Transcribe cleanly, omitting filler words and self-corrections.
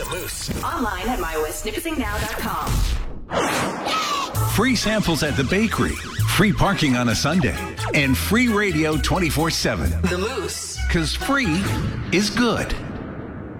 The Moose. Online at mywestnipissingnow.com. Free samples at the bakery, free parking on a Sunday, and free radio 24/7. The Moose. 'Cause free is good.